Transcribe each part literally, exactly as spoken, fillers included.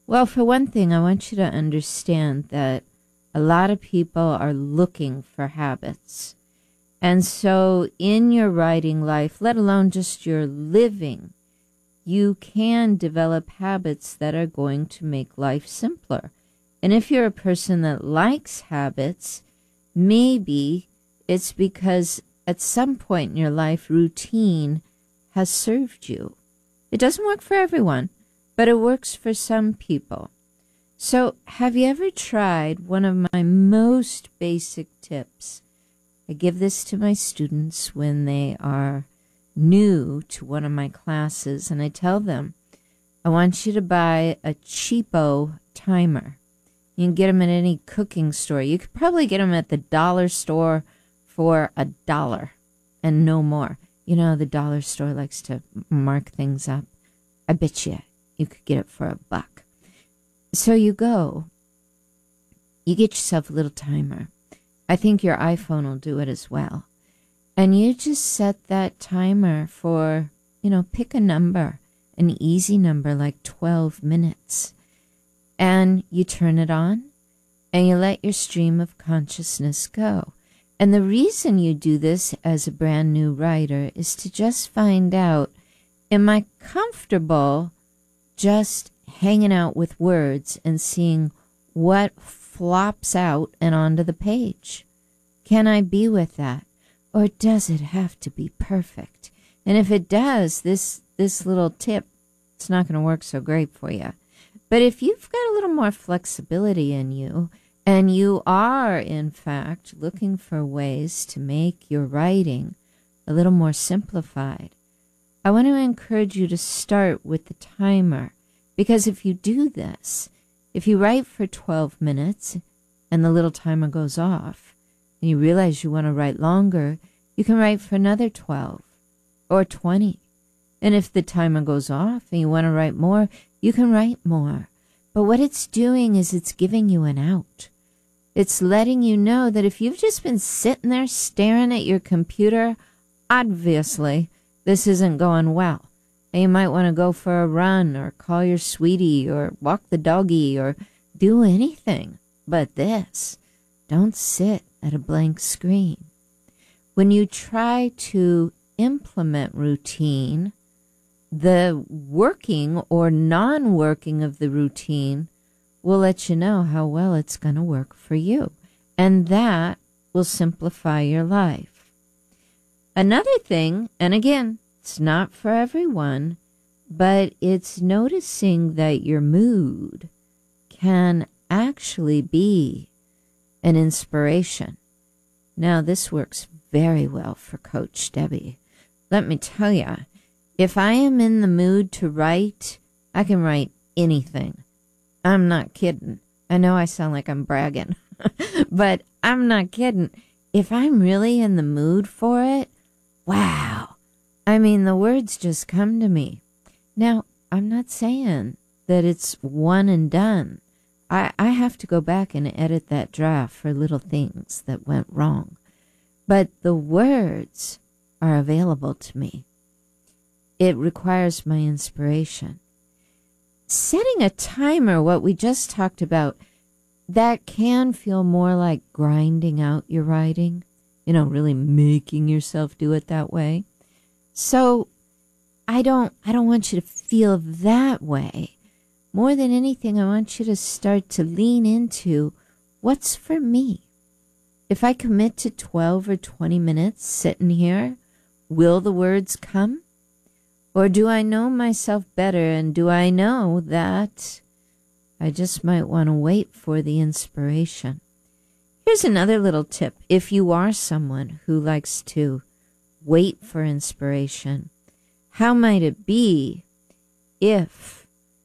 Well, for one thing, I want you to understand that a lot of people are looking for habits. And so in your writing life, let alone just your living, you can develop habits that are going to make life simpler. And if you're a person that likes habits, maybe it's because at some point in your life, routine has served you. It doesn't work for everyone, but it works for some people. So have you ever tried one of my most basic tips? I give this to my students when they are new to one of my classes, and I tell them, I want you to buy a cheapo timer. You can get them at any cooking store. You could probably get them at the dollar store for a dollar and no more. You know, the dollar store likes to mark things up. I bet you you could get it for a buck. So you go, you get yourself a little timer. I think your iPhone will do it as well. And you just set that timer for, you know, pick a number, an easy number like twelve minutes. And you turn it on and you let your stream of consciousness go. And the reason you do this as a brand new writer is to just find out, am I comfortable just hanging out with words and seeing what flops out and onto the page? Can I be with that? Or does it have to be perfect? And if it does, this, this little tip, it's not going to work so great for you. But if you've got a little more flexibility in you, and you are, in fact, looking for ways to make your writing a little more simplified, I want to encourage you to start with the timer. Because if you do this, if you write for twelve minutes and the little timer goes off, and you realize you want to write longer, you can write for another twelve or twenty. And if the timer goes off and you want to write more, you can write more. But what it's doing is it's giving you an out. It's letting you know that if you've just been sitting there staring at your computer, obviously this isn't going well. And you might want to go for a run or call your sweetie or walk the doggy or do anything but this. Don't sit at a blank screen. When you try to implement routine, the working or non-working of the routine will let you know how well it's going to work for you. And that will simplify your life. Another thing, and again, it's not for everyone, but it's noticing that your mood can actually be an inspiration. Now, this works very well for Coach Debbie. Let me tell you, if I am in the mood to write, I can write anything. I'm not kidding. I know I sound like I'm bragging, but I'm not kidding. If I'm really in the mood for it, wow. I mean, the words just come to me. Now, I'm not saying that it's one and done. I, I have to go back and edit that draft for little things that went wrong. But the words are available to me. It requires my inspiration. Setting a timer, what we just talked about, that can feel more like grinding out your writing, you know, really making yourself do it that way. So I don't, I don't want you to feel that way. More than anything, I want you to start to lean into what's for me. If I commit to twelve or twenty minutes sitting here, will the words come? Or do I know myself better, and do I know that I just might want to wait for the inspiration? Here's another little tip. If you are someone who likes to wait for inspiration, how might it be if,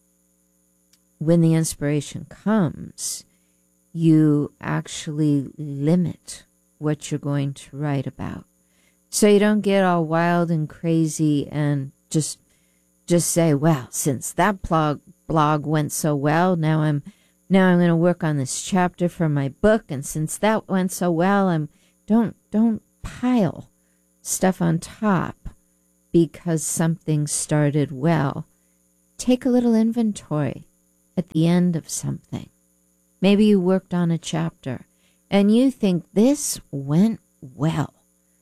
when the inspiration comes, you actually limit what you're going to write about? So you don't get all wild and crazy and just just say, well, since that blog blog went so well, now I'm now I'm going to work on this chapter for my book, and since that went so well, I'm don't don't pile stuff on top because something started well. Take a little inventory. at the end of something. Maybe you worked on a chapter and you think this went well.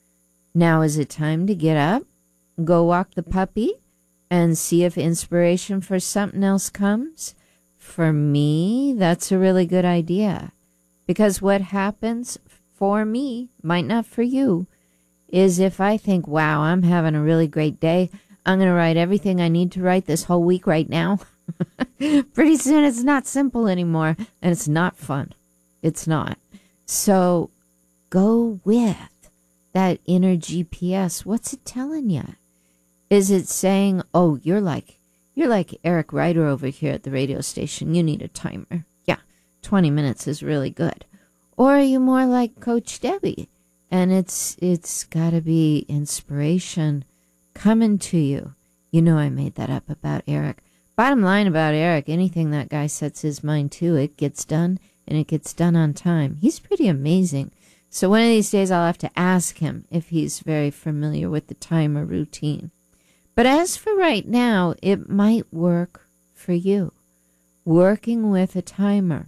Now is it time to get up, go walk the puppy, and see if inspiration for something else comes? For me, that's a really good idea. Because what happens for me, might not for you, is if I think, wow, I'm having a really great day, I'm going to write everything I need to write this whole week right now. Pretty soon it's not simple anymore, and it's not fun. It's not. So go with that inner G P S. What's it telling you? Is it saying, oh, you're like, you're like Eric Ryder over here at the radio station. You need a timer. Yeah, twenty minutes is really good. Or are you more like Coach Debbie? And it's it's got to be inspiration coming to you. You know I made that up about Eric. Bottom line about Eric, anything that guy sets his mind to, it gets done, and it gets done on time. He's pretty amazing. So one of these days I'll have to ask him if he's very familiar with the timer routine. But as for right now, it might work for you, working with a timer.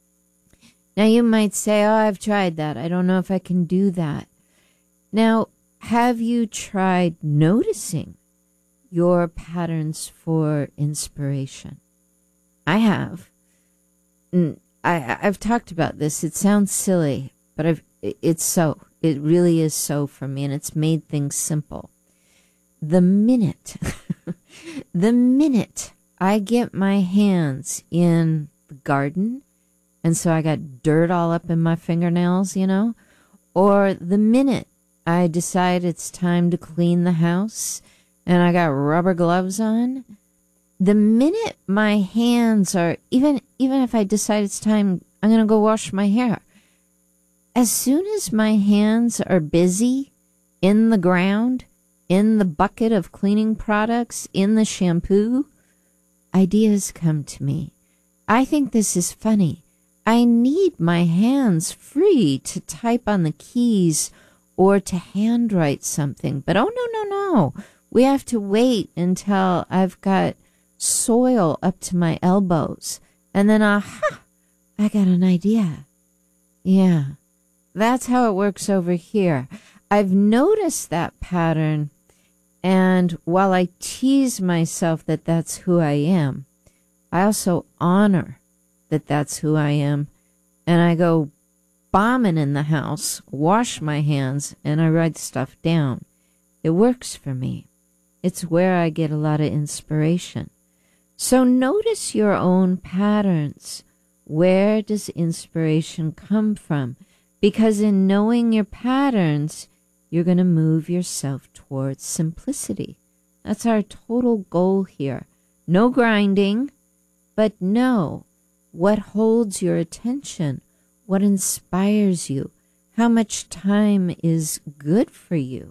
Now you might say, oh, I've tried that. I don't know if I can do that. Now, have you tried noticing your patterns for inspiration? I have. I, I've talked about this. It sounds silly, but I've, it's so. It really is so for me, and it's made things simple. The minute, the minute I get my hands in the garden, and so I got dirt all up in my fingernails, you know, or the minute I decide it's time to clean the house and I got rubber gloves on, the minute my hands are, even even if I decide it's time, I'm going to go wash my hair, as soon as my hands are busy in the ground, in the bucket of cleaning products, in the shampoo, ideas come to me. I think this is funny. I need my hands free to type on the keys or to handwrite something. But oh, no, no, no. We have to wait until I've got soil up to my elbows. And then, aha, I got an idea. Yeah, that's how it works over here. I've noticed that pattern. And while I tease myself that that's who I am, I also honor that that's who I am. And I go bombing in the house, wash my hands, and I write stuff down. It works for me. It's where I get a lot of inspiration. So notice your own patterns. Where does inspiration come from? Because in knowing your patterns, you're going to move yourself towards simplicity. That's our total goal here. No grinding, but know what holds your attention, what inspires you, how much time is good for you.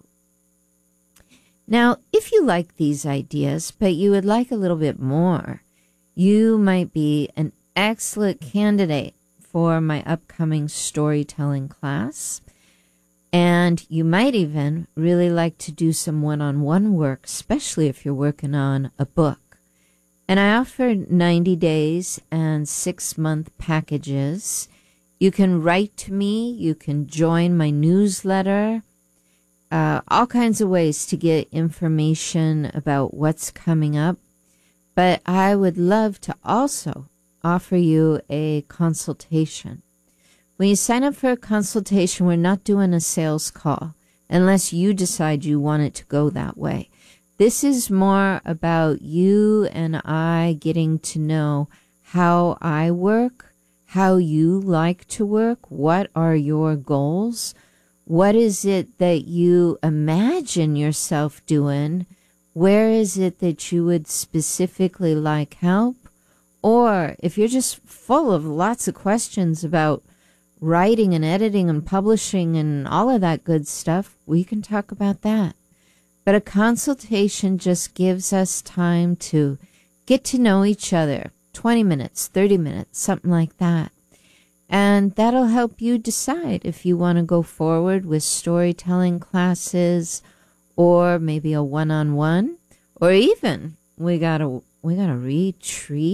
Now, if you like these ideas, but you would like a little bit more, you might be an excellent candidate for my upcoming storytelling class. And you might even really like to do some one-on-one work, especially if you're working on a book. And I offer ninety days and six-month packages. You can write to me. You can join my newsletter. Uh, all kinds of ways to get information about what's coming up. But I would love to also offer you a consultation. When you sign up for a consultation, we're not doing a sales call unless you decide you want it to go that way. This is more about you and I getting to know how I work, how you like to work, what are your goals, what is it that you imagine yourself doing, where is it that you would specifically like help, or if you're just full of lots of questions about writing and editing and publishing and all of that good stuff, we can talk about that. But a consultation just gives us time to get to know each other, twenty minutes, thirty minutes, something like that. And that'll help you decide if you want to go forward with storytelling classes or maybe a one-on-one, or even we got a we got a retreat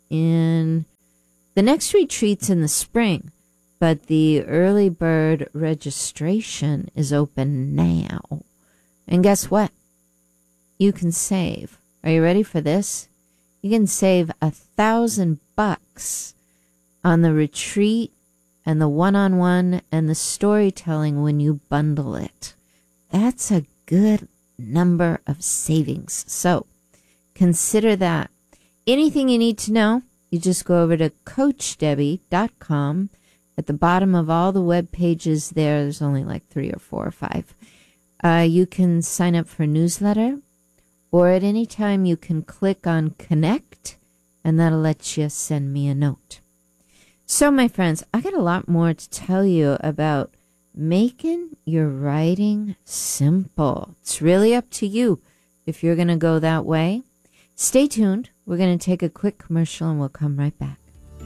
in the next retreat's in the spring, but the early bird registration is open now. And guess what? You can save. Are you ready for this? You can save a thousand bucks on the retreat and the one-on-one and the storytelling when you bundle it. That's a good number of savings. So consider that. Anything you need to know, you just go over to coach debbie dot com. At the bottom of all the web pages there, there's only like three or four or five. Uh, you can sign up for a newsletter, or at any time you can click on connect, and that'll let you send me a note. So, my friends, I got a lot more to tell you about making your writing simple. It's really up to you if you're going to go that way. Stay tuned. We're going to take a quick commercial and we'll come right back.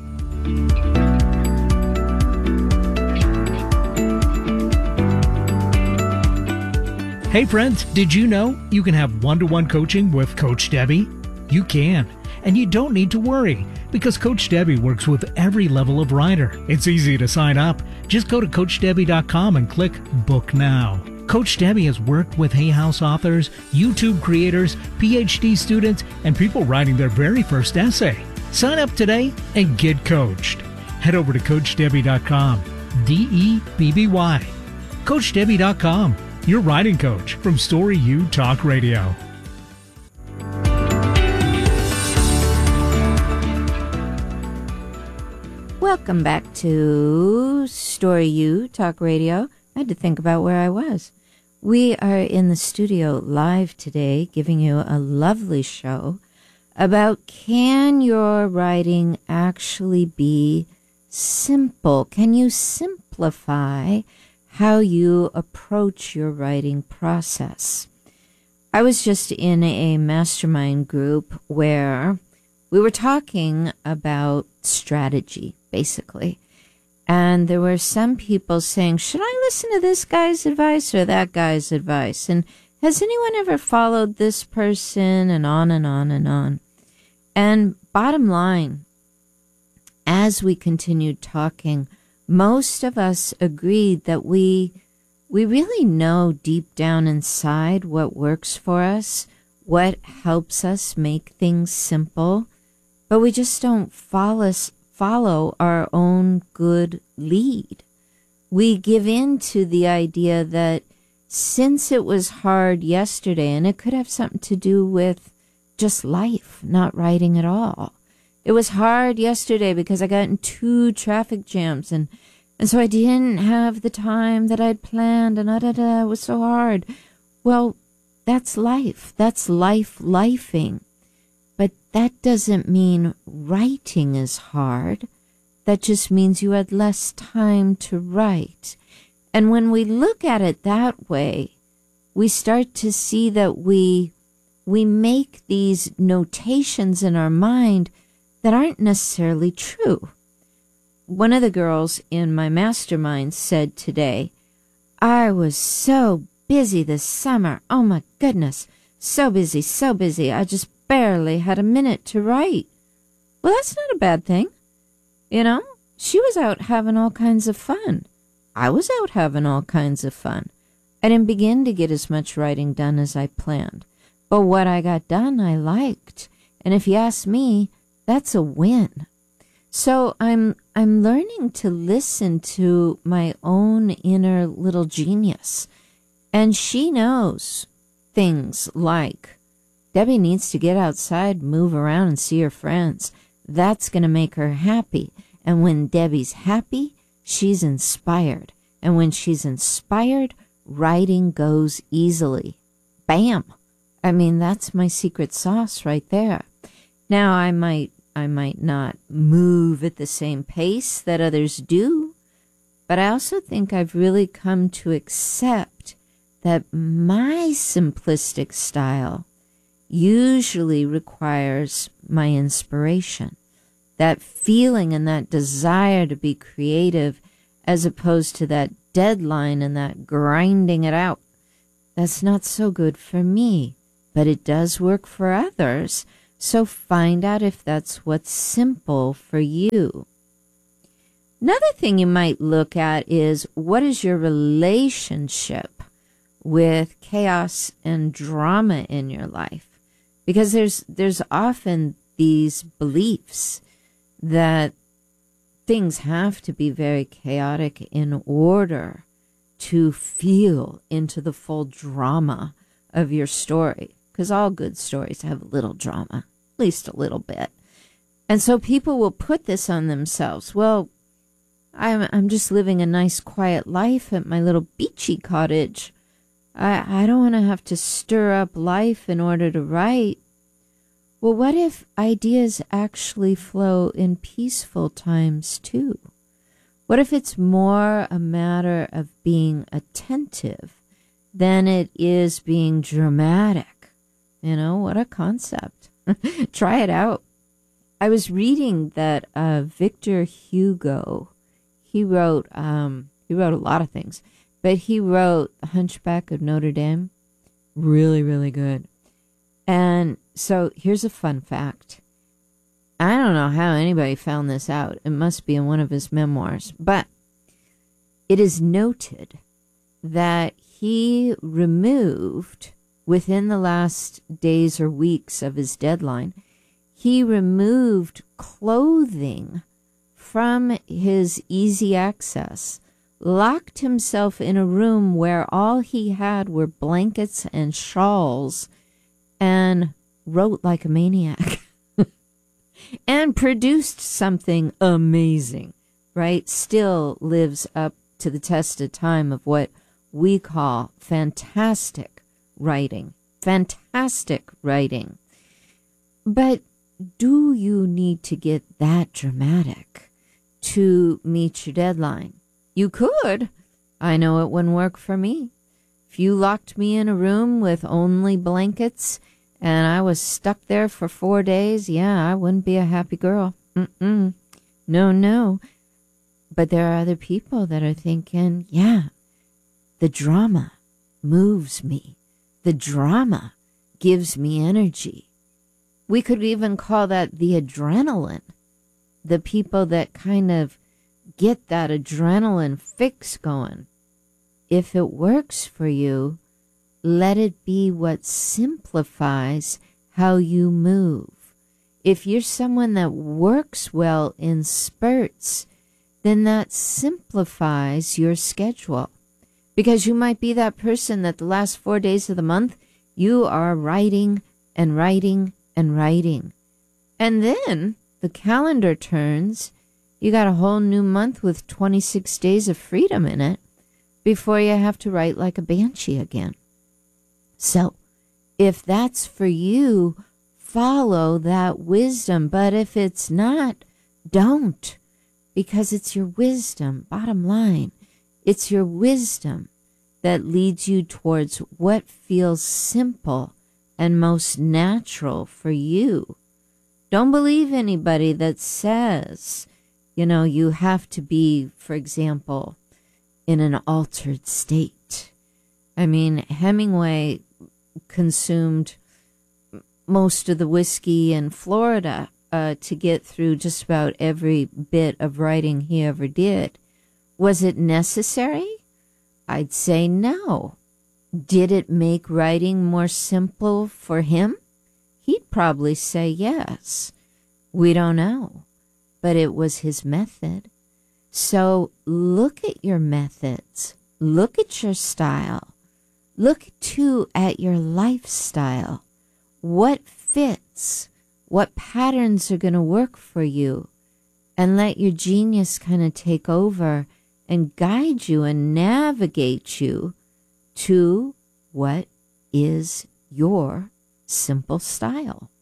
Hey friends, did you know you can have one-to-one coaching with Coach Debbie? You can, and you don't need to worry because Coach Debbie works with every level of writer. It's easy to sign up. Just go to coach debbie dot com and click Book Now. Coach Debbie has worked with Hay House authors, YouTube creators, P H D students, and people writing their very first essay. Sign up today and get coached. Head over to coach debbie dot com, D E B B Y. coach debbie dot com, your writing coach from Story U Talk Radio. Welcome back to Story U Talk Radio. I had to think about where I was. We are in the studio live today, giving you a lovely show about can your writing actually be simple? Can you simplify how you approach your writing process? I was just in a mastermind group where we were talking about strategy, basically. And there were some people saying, should I listen to this guy's advice or that guy's advice? And has anyone ever followed this person? And on and on and on. And bottom line, as we continued talking, most of us agreed that we we really know deep down inside what works for us, what helps us make things simple, but we just don't follow follow our own good lead. We give in to the idea that since it was hard yesterday, and it could have something to do with just life, not writing at all. It was hard yesterday because I got in two traffic jams, and, and so I didn't have the time that I'd planned, and da, da, da, it was so hard. Well, that's life. That's life lifing. But that doesn't mean writing is hard. That just means you had less time to write. And when we look at it that way, we start to see that we we make these notations in our mind that aren't necessarily true. One of the girls in my mastermind said today, I was so busy this summer. Oh my goodness. So busy, so busy. I just barely had a minute to write. Well, that's not a bad thing. You know, she was out having all kinds of fun. I was out having all kinds of fun. I didn't begin to get as much writing done as I planned. But what I got done, I liked. And if you ask me, that's a win. So I'm I'm learning to listen to my own inner little genius. And she knows things like, Debbie needs to get outside, move around, and see her friends. That's going to make her happy. And when Debbie's happy, she's inspired. And when she's inspired, writing goes easily. Bam! I mean, that's my secret sauce right there. Now, I might, I might not move at the same pace that others do, but I also think I've really come to accept that my simplistic style usually requires my inspiration, that feeling and that desire to be creative as opposed to that deadline and that grinding it out. That's not so good for me, but it does work for others. So find out if that's what's simple for you. Another thing you might look at is, what is your relationship with chaos and drama in your life? Because there's there's often these beliefs that things have to be very chaotic in order to feel into the full drama of your story. Because all good stories have a little drama, at least a little bit. And so people will put this on themselves. Well, I'm, I'm just living a nice quiet life at my little beachy cottage. I, I don't want to have to stir up life in order to write. Well, what if ideas actually flow in peaceful times too? What if it's more a matter of being attentive than it is being dramatic? You know, what a concept. Try it out. I was reading that uh, Victor Hugo, he wrote, um, he wrote a lot of things, but he wrote Hunchback of Notre Dame. Really, really good. And so here's a fun fact. I don't know how anybody found this out. It must be in one of his memoirs. But it is noted that he removed, within the last days or weeks of his deadline, he removed clothing from his easy access, locked himself in a room where all he had were blankets and shawls, and wrote like a maniac and produced something amazing, right? Still lives up to the test of time of what we call fantastic writing. Fantastic writing. But do you need to get that dramatic to meet your deadline? You could. I know it wouldn't work for me. If you locked me in a room with only blankets and I was stuck there for four days, yeah, I wouldn't be a happy girl. Mm-mm. No, no. But there are other people that are thinking, yeah, the drama moves me. The drama gives me energy. We could even call that the adrenaline. The people that kind of get that adrenaline fix going. If it works for you, let it be what simplifies how you move. If you're someone that works well in spurts, then that simplifies your schedule. Because you might be that person that the last four days of the month, you are writing and writing and writing. And then the calendar turns, you got a whole new month with twenty-six days of freedom in it before you have to write like a banshee again. So if that's for you, follow that wisdom. But if it's not, don't. Because it's your wisdom, bottom line. It's your wisdom that leads you towards what feels simple and most natural for you. Don't believe anybody that says, you know, you have to be, for example, in an altered state. I mean, Hemingway consumed most of the whiskey in Florida uh, to get through just about every bit of writing he ever did. Was it necessary? I'd say no. Did it make writing more simple for him? He'd probably say yes. We don't know. But it was his method. So look at your methods. Look at your style. Look, too, at your lifestyle. What fits? What patterns are going to work for you? And let your genius kind of take over and guide you and navigate you to what is your simple style.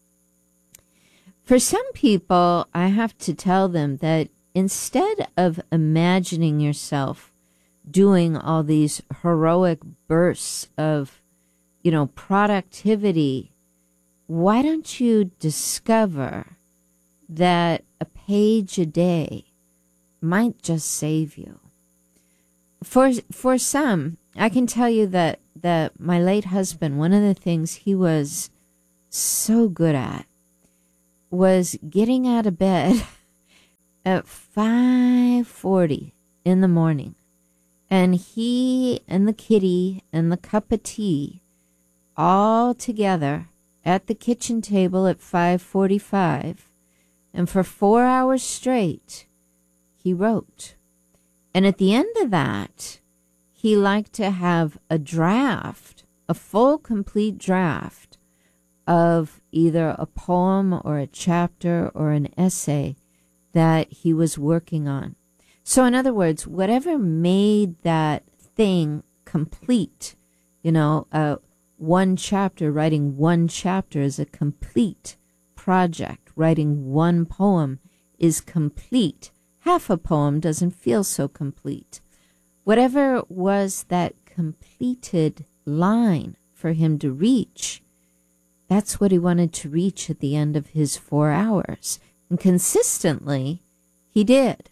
For some people, I have to tell them that instead of imagining yourself doing all these heroic bursts of, you know, productivity, why don't you discover that a page a day might just save you? For for some, I can tell you that, that my late husband, one of the things he was so good at was getting out of bed at five forty in the morning. And he and the kitty and the cup of tea all together at the kitchen table at five forty-five. And for four hours straight, he wrote. And at the end of that, he liked to have a draft, a full, complete draft of either a poem or a chapter or an essay that he was working on. So in other words, whatever made that thing complete, you know, uh, one chapter, writing one chapter is a complete project. Writing one poem is complete. Half a poem doesn't feel so complete. Whatever was that completed line for him to reach, that's what he wanted to reach at the end of his four hours. And consistently, he did.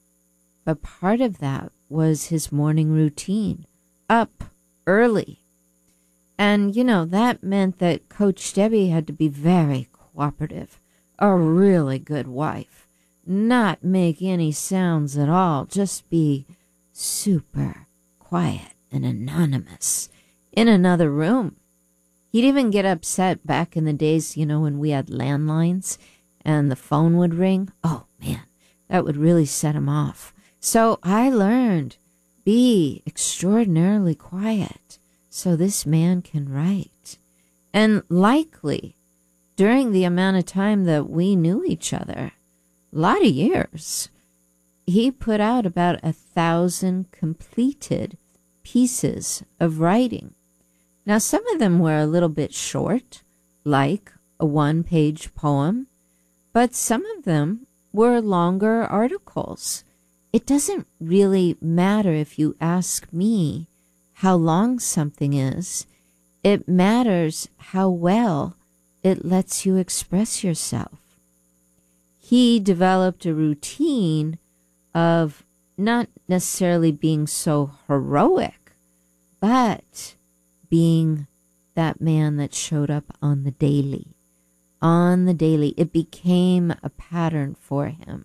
But part of that was his morning routine, up early. And, you know, that meant that Coach Debbie had to be very cooperative, a really good wife, not make any sounds at all, just be super quiet and anonymous in another room. He'd even get upset back in the days, you know, when we had landlines and the phone would ring. Oh, man, that would really set him off. So I learned, be extraordinarily quiet so this man can write. And likely, during the amount of time that we knew each other, a lot of years, he put out about a thousand completed pieces of writing. Now, some of them were a little bit short, like a one-page poem, but some of them were longer articles. It doesn't really matter if you ask me how long something is. It matters how well it lets you express yourself. He developed a routine of not necessarily being so heroic, but being that man that showed up on the daily. On the daily. It became a pattern for him.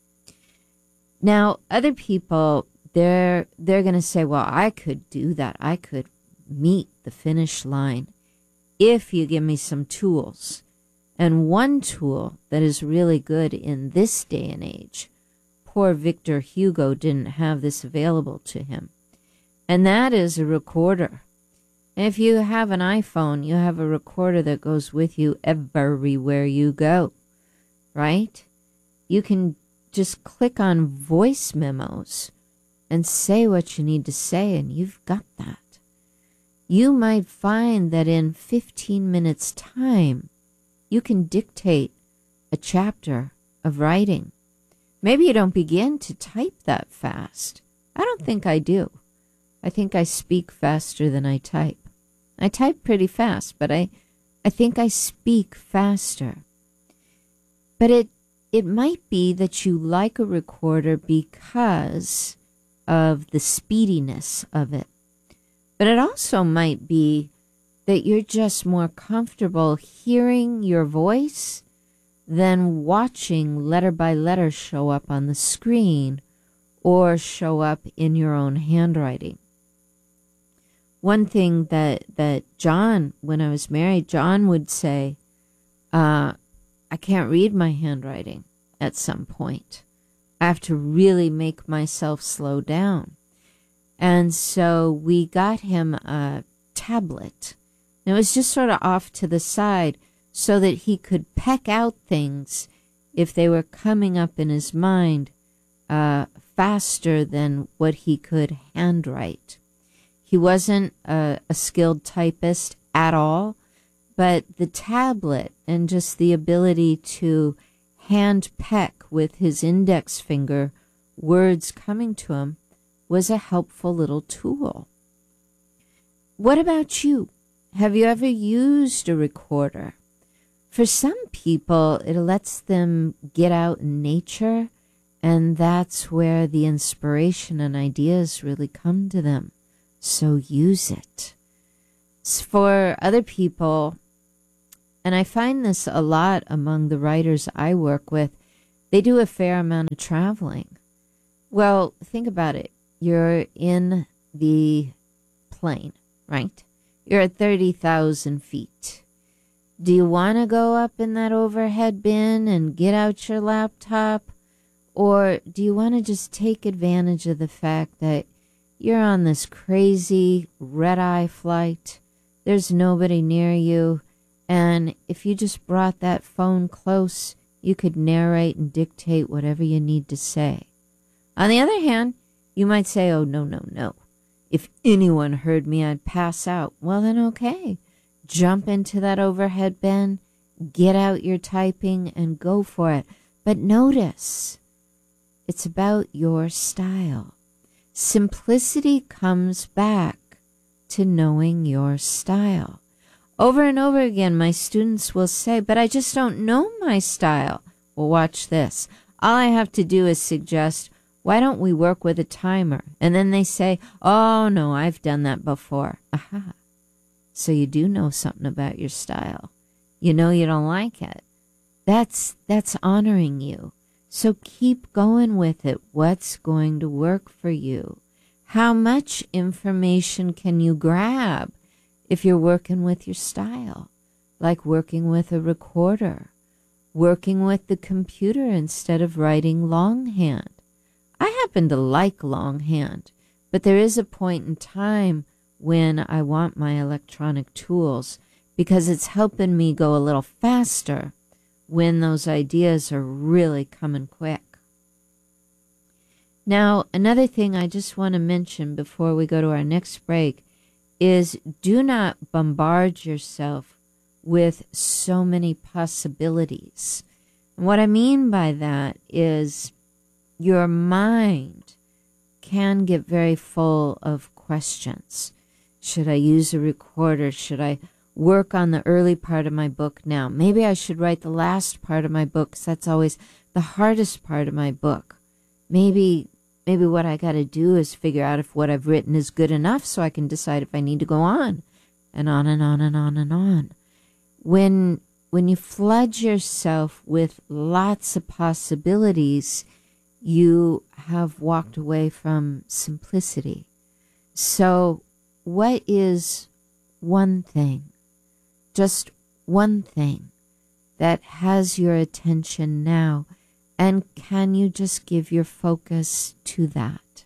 Now, other people, they're, they're going to say, well, I could do that. I could meet the finish line if you give me some tools. And one tool that is really good in this day and age, poor Victor Hugo didn't have this available to him, and that is a recorder. If you have an iPhone, you have a recorder that goes with you everywhere you go, right? You can just click on voice memos and say what you need to say, and you've got that. You might find that in fifteen minutes' time, you can dictate a chapter of writing. Maybe you don't begin to type that fast. I don't think I do. I think I speak faster than I type. I type pretty fast, but I, I think I speak faster. But it, it might be that you like a recorder because of the speediness of it. But it also might be that you're just more comfortable hearing your voice than watching letter by letter show up on the screen or show up in your own handwriting. One thing that, that John, when I was married, John would say, uh, I can't read my handwriting at some point. I have to really make myself slow down. And so we got him a tablet. And it was just sort of off to the side so that he could peck out things if they were coming up in his mind uh, faster than what he could handwrite. He wasn't a, a skilled typist at all, but the tablet and just the ability to hand peck with his index finger words coming to him was a helpful little tool. What about you? Have you ever used a recorder? For some people, it lets them get out in nature, and that's where the inspiration and ideas really come to them. So use it. For other people, and I find this a lot among the writers I work with. They do a fair amount of traveling. Well, think about it. You're in the plane, right? You're at thirty thousand feet. Do you want to go up in that overhead bin and get out your laptop? Or do you want to just take advantage of the fact that you're on this crazy red-eye flight? There's nobody near you. And if you just brought that phone close, you could narrate and dictate whatever you need to say. On the other hand, you might say, oh, no, no, no. If anyone heard me, I'd pass out. Well, then okay. Jump into that overhead bin, get out your typing, and go for it. But notice, it's about your style. Simplicity comes back to knowing your style. Over and over again, my students will say, but I just don't know my style. Well, watch this. All I have to do is suggest, why don't we work with a timer? And then they say, oh, no, I've done that before. Aha. So you do know something about your style. You know you don't like it. That's, that's honoring you. So keep going with it. What's going to work for you? How much information can you grab if you're working with your style? Like working with a recorder, working with the computer instead of writing longhand. I happen to like longhand, but there is a point in time when I want my electronic tools because it's helping me go a little faster when those ideas are really coming quick. Now, another thing I just want to mention before we go to our next break is do not bombard yourself with so many possibilities. And what I mean by that is your mind can get very full of questions. Should I use a recorder? Should I work on the early part of my book now? Maybe I should write the last part of my book, because that's always the hardest part of my book. Maybe maybe what I got to do is figure out if what I've written is good enough so I can decide if I need to go on, and on and on and on and on. When when you flood yourself with lots of possibilities, you have walked away from simplicity. So what is one thing, just one thing, that has your attention now, and can you just give your focus to that?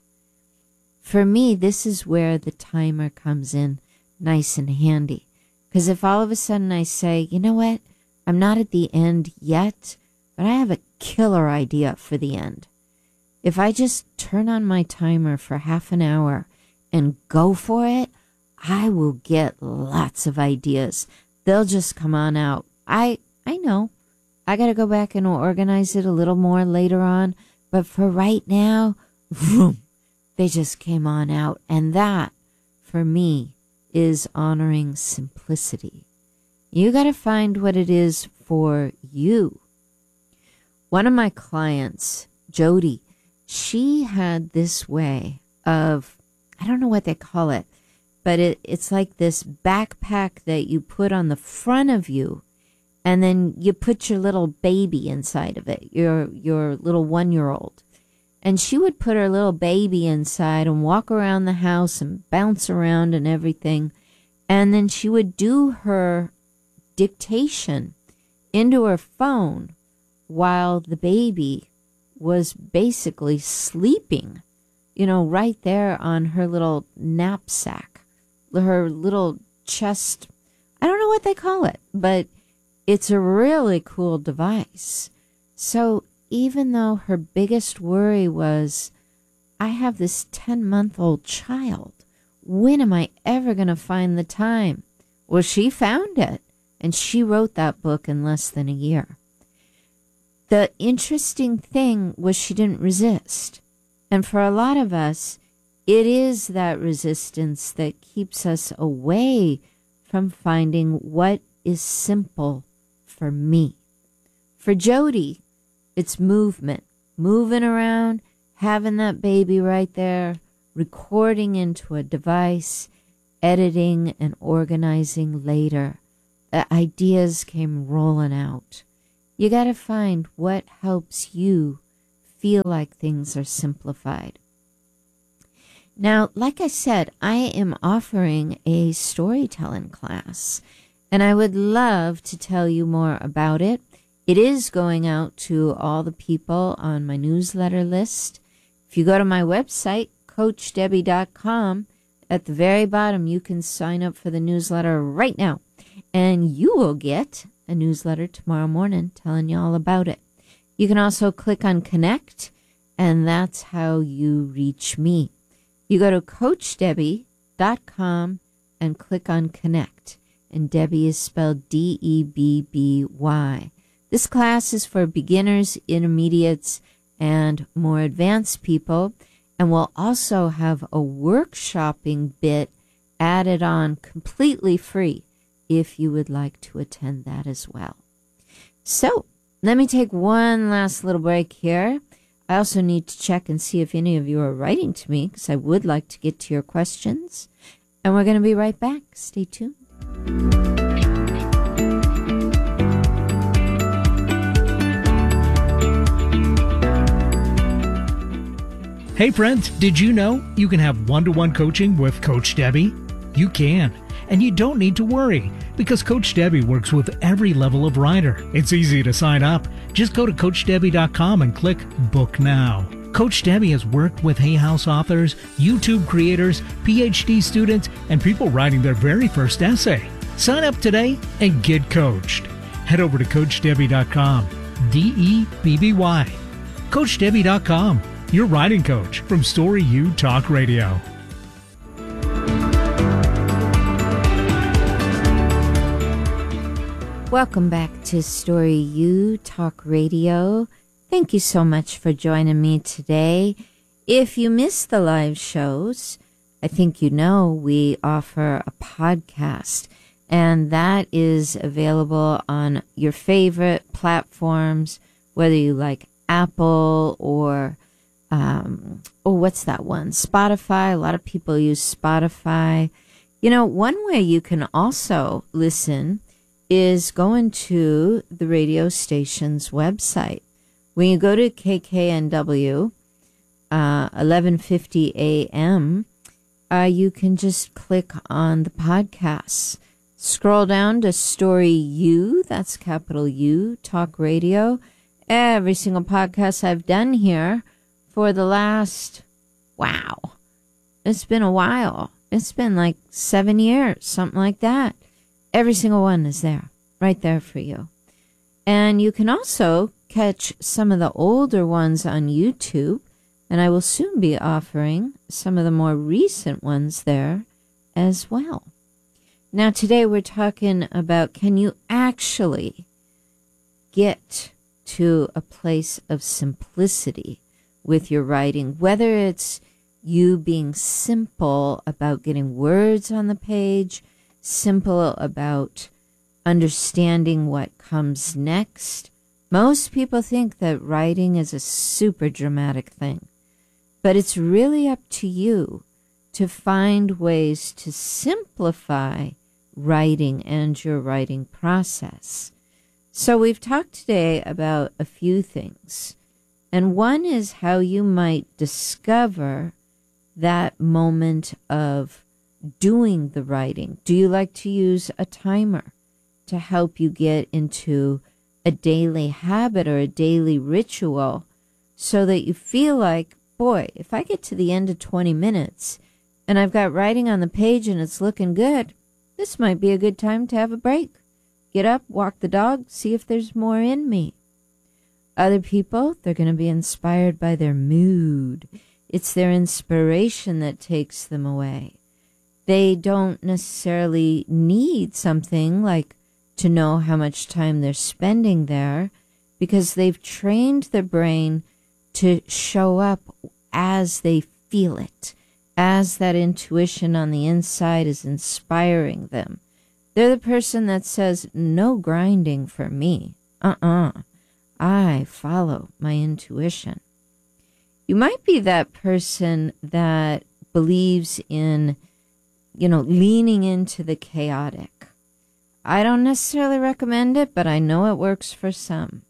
For me, this is where the timer comes in nice and handy. Because if all of a sudden I say, you know what, I'm not at the end yet, but I have a killer idea for the end. If I just turn on my timer for half an hour and go for it, I will get lots of ideas. They'll just come on out. I I know. I got to go back and organize it a little more later on. But for right now, vroom, they just came on out. And that, for me, is honoring simplicity. You got to find what it is for you. One of my clients, Jody, she had this way of, I don't know what they call it, but it, it's like this backpack that you put on the front of you, and then you put your little baby inside of it, your your little one-year-old. And she would put her little baby inside and walk around the house and bounce around and everything. And then she would do her dictation into her phone while the baby was basically sleeping, you know, right there on her little knapsack, her little chest. I don't know what they call it, but it's a really cool device. So even though her biggest worry was, I have this ten-month-old child, when am I ever going to find the time? Well, she found it, and she wrote that book in less than a year. The interesting thing was she didn't resist. And for a lot of us, it is that resistance that keeps us away from finding what is simple for me. For Jody, it's movement, moving around, having that baby right there, recording into a device, editing and organizing later. uh, ideas came rolling out. You got to find what helps you feel like things are simplified. Now, like I said, I am offering a storytelling class, and I would love to tell you more about it. It is going out to all the people on my newsletter list. If you go to my website, coach debbie dot com, at the very bottom, you can sign up for the newsletter right now, and you will get a newsletter tomorrow morning telling you all about it. You can also click on Connect, and that's how you reach me. You go to coach debbie dot com and click on Connect, and Debbie is spelled D E B B Y. This class is for beginners, intermediates, and more advanced people, and we'll also have a workshopping bit added on completely free if you would like to attend that as well. So, let me take one last little break here. I also need to check and see if any of you are writing to me, because I would like to get to your questions. And we're going to be right back. Stay tuned. Hey friends, did you know you can have one-to-one coaching with Coach Debbie? You can, and you don't need to worry, because Coach Debbie works with every level of writer. It's easy to sign up. Just go to coach debbie dot com and click Book Now. Coach Debbie has worked with Hay House authors, YouTube creators, P H D students, and people writing their very first essay. Sign up today and get coached. Head over to coach debbie dot com, D E B B Y. coach debbie dot com, your writing coach from Story U Talk Radio. Welcome back to Story U Talk Radio. Thank you so much for joining me today. If you missed the live shows, I think you know we offer a podcast, and that is available on your favorite platforms, whether you like Apple or, um, oh, what's that one? Spotify. A lot of people use Spotify. You know, one way you can also listen is going to the radio station's website. When you go to K K N W, uh, eleven fifty A M, uh, you can just click on the podcasts. Scroll down to Story U, that's capital U, Talk Radio. Every single podcast I've done here for the last, wow, it's been a while. It's been like seven years, something like that. Every single one is there, right there for you. And you can also catch some of the older ones on YouTube, and I will soon be offering some of the more recent ones there as well. Now, today we're talking about, can you actually get to a place of simplicity with your writing, whether it's you being simple about getting words on the page, simple about understanding what comes next. Most people think that writing is a super dramatic thing, but it's really up to you to find ways to simplify writing and your writing process. So we've talked today about a few things, and one is how you might discover that moment of doing the writing. Do you like to use a timer to help you get into a daily habit or a daily ritual so that you feel like, boy, if I get to the end of twenty minutes and I've got writing on the page and it's looking good, this might be a good time to have a break. Get up, walk the dog, see if there's more in me. Other people, they're going to be inspired by their mood. It's their inspiration that takes them away. They don't necessarily need something like to know how much time they're spending there, because they've trained their brain to show up as they feel it, as that intuition on the inside is inspiring them. They're the person that says, no grinding for me. Uh-uh. I follow my intuition. You might be that person that believes in, you know, leaning into the chaotic. I don't necessarily recommend it, but I know it works for some.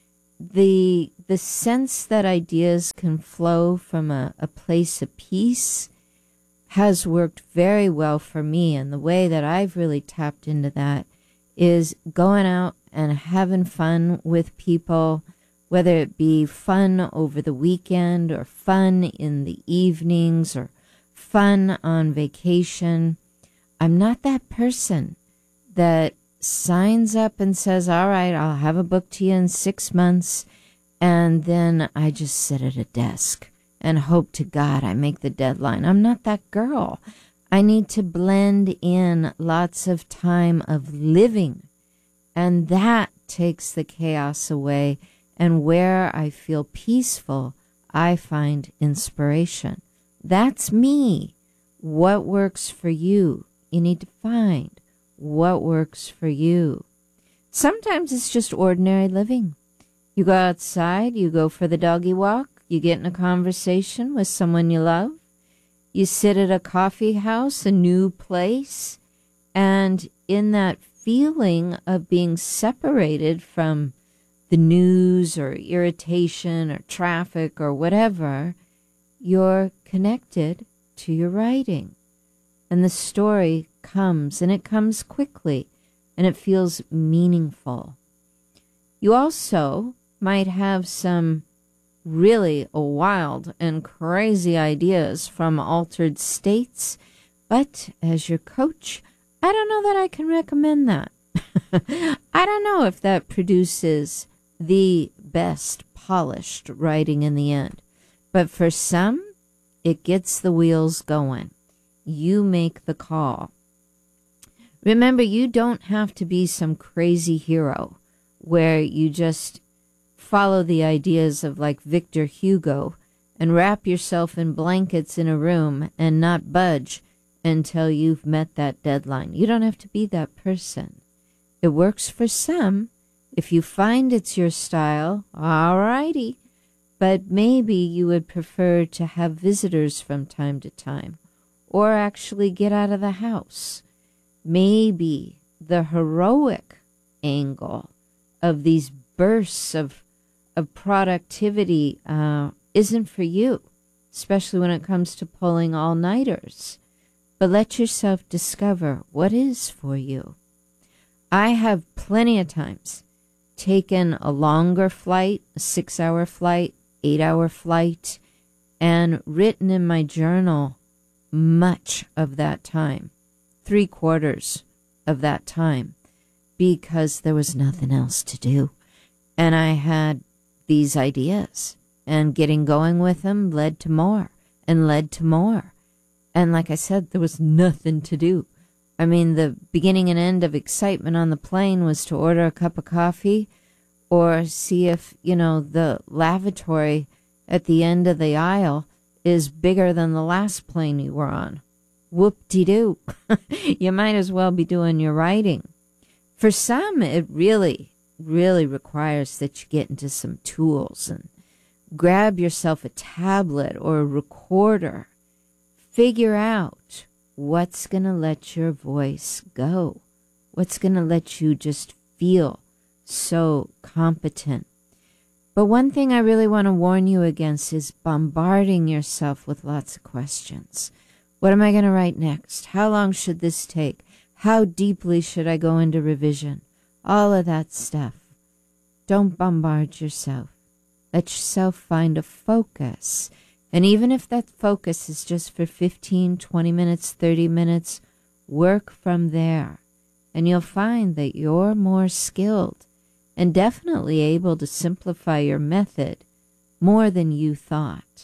The the sense that ideas can flow from a, a place of peace has worked very well for me. And the way that I've really tapped into that is going out and having fun with people, whether it be fun over the weekend or fun in the evenings or fun on vacation. I'm not that person that signs up and says, all right, I'll have a book to you in six months, and then I just sit at a desk and hope to God I make the deadline. I'm not that girl. I need to blend in lots of time of living, and that takes the chaos away. And where I feel peaceful, I find inspiration. That's me. What works for you? You need to find what works for you. Sometimes it's just ordinary living. You go outside, you go for the doggy walk, you get in a conversation with someone you love, you sit at a coffee house, a new place, and in that feeling of being separated from the news or irritation or traffic or whatever, you're connected to your writing. And the story comes, and it comes quickly, and it feels meaningful. You also might have some really wild and crazy ideas from altered states, but as your coach, I don't know that I can recommend that. I don't know if that produces the best polished writing in the end. But for some, it gets the wheels going. You make the call. Remember, you don't have to be some crazy hero where you just follow the ideas of like Victor Hugo and wrap yourself in blankets in a room and not budge until you've met that deadline. You don't have to be that person. It works for some. If you find it's your style, all righty. But maybe you would prefer to have visitors from time to time, or actually get out of the house. Maybe the heroic angle of these bursts of, of productivity uh, isn't for you, especially when it comes to pulling all-nighters. But let yourself discover what is for you. I have plenty of times taken a longer flight, a six-hour flight, eight-hour flight, and written in my journal much of that time, three quarters of that time, because there was nothing else to do. And I had these ideas, and getting going with them led to more and led to more. And like I said, there was nothing to do. I mean, the beginning and end of excitement on the plane was to order a cup of coffee or see if, you know, the lavatory at the end of the aisle is bigger than the last plane you were on. Whoop-de-doo. You might as well be doing your writing. For some, it really, really requires that you get into some tools and grab yourself a tablet or a recorder. Figure out what's going to let your voice go. What's going to let you just feel so competent. But one thing I really want to warn you against is bombarding yourself with lots of questions. What am I going to write next? How long should this take? How deeply should I go into revision? All of that stuff. Don't bombard yourself. Let yourself find a focus. And even if that focus is just for fifteen, twenty minutes, thirty minutes, work from there. And you'll find that you're more skilled and definitely able to simplify your method more than you thought.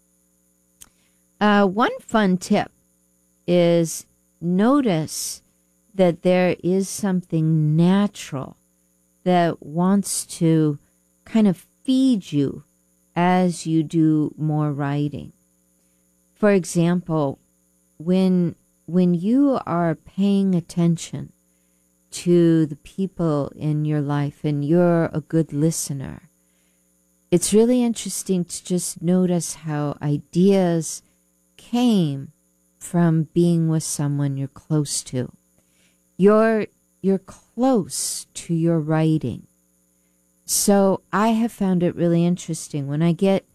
Uh, one fun tip is notice that there is something natural that wants to kind of feed you as you do more writing. For example, when when you are paying attention to the people in your life and you're a good listener, it's really interesting to just notice how ideas came from being with someone you're close to. You're you're close to your writing. So I have found it really interesting when I get